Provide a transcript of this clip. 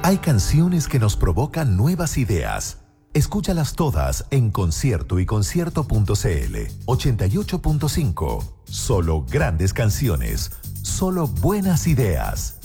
Hay canciones que nos provocan nuevas ideas. Escúchalas todas en Concierto y Concierto.cl. 88.5. Solo grandes canciones. Solo buenas ideas.